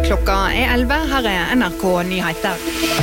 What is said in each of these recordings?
Klokka 11, her NRK Nyheter.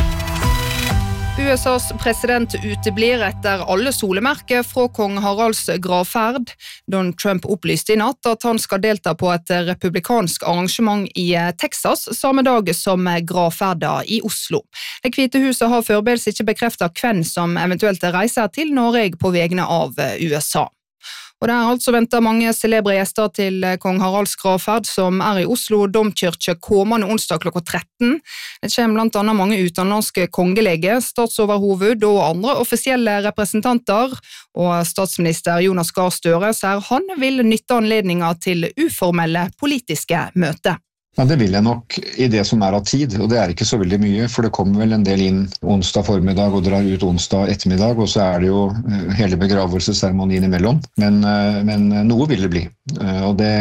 USAs president uteblir etter alle solemerker fra kong Haralds gravferd. Donald Trump opplyste i natt at han skal delta på et republikansk arrangement i Texas samme dag som gravferda i Oslo. Det Hvite huset har foreløpig ikke bekreftet hvem som eventuelt reiser til Norge på vegne av USA. Og det altså ventet mange celebre gjester til kong Haralds gravferd som i Oslo domkirke kommende onsdag klokka 13. Det kommer blant annet mange utenlandske kongeleger, statsoverhoved og andre offisielle representanter, og statsminister Jonas Gahr Støre sier han vil nytte anledningen til uformelle politiske møter. Ja, det vil jeg nok i det som av tid, og det ikke så veldig mye, for det kommer vel en del inn onsdag formiddag og drar ut onsdag ettermiddag, og så det jo hele begravelsesseremonien imellom. Men noe vil det bli, og det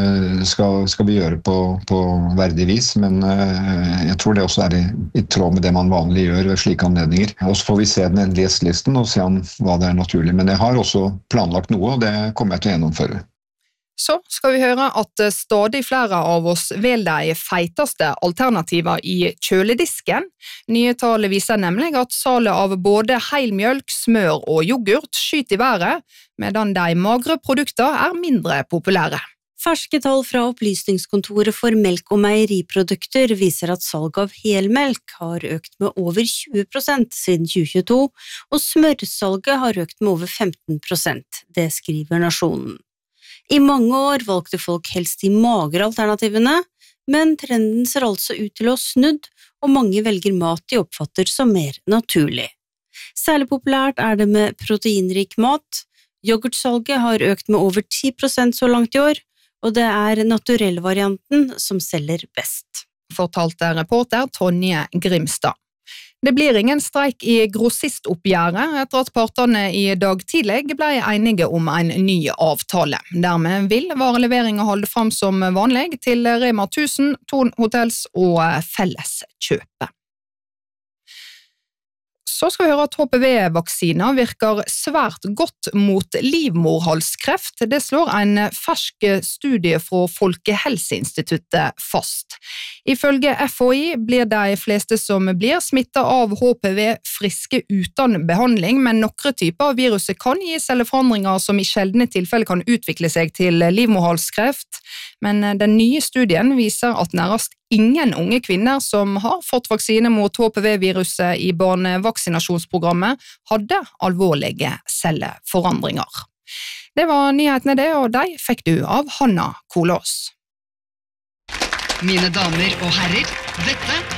skal vi gjøre på verdig vis, men jeg tror det også i tråd med det man vanlig gjør ved slike anledninger. Og så får vi se den endelige gjestelisten og se hva det naturlig, men jeg har også planlagt noe, og det kommer jeg til å gjennomføre. Så skal vi høre at stadig flere av oss velger de feiteste alternativer i kjøledisken. Nye tall viser nemlig at salet av både helmjølk, smør og yoghurt skyter i været, medan de magre produktene mindre populære. Ferske tall fra Opplysningskontoret for melk- og meieriprodukter viser at salg av helmelk har økt med over 20% siden 2022, og smørsalget har økt med over 15%, det skriver Nasjonen. I mange år valgte folk helst de magre alternativene, men trenden ser altså ut til å ha snudd, og mange velger mat de oppfatter som mer naturlig. Særlig populært det med proteinrik mat. Yoghurtsalget har økt med over 10% så langt i år, og det naturellvarianten som selger best. Fortalte reporter Tonje Grimstad. Det blir ingen streik i grossistoppgjøret etter at partene i dag tidlig ble enige om en ny avtale. Dermed vil vareleveringen holde fram som vanlig til Rema 1000, Thon Hotels og Felleskjøpet. Så skal vi høre at HPV-vaksiner virker svært godt mot livmorhalskreft. Det slår en fersk studie fra Folkehelseinstituttet fast. Ifølge FHI blir de fleste som blir smittet av HPV friske uten behandling, men noen typer av viruset kan gi celleforandringer som i sjeldne tilfeller kan utvikle seg til livmorhalskreft. Men den nye studien viser at nærmest ingen unge kvinner som har fått vaksine mot HPV-viruset i barnevaksinasjonsprogrammet hadde alvorlige celleforandringer. Det var nyhetene det, og de fikk du av Hanna Kolås. Mine damer og herrer, dette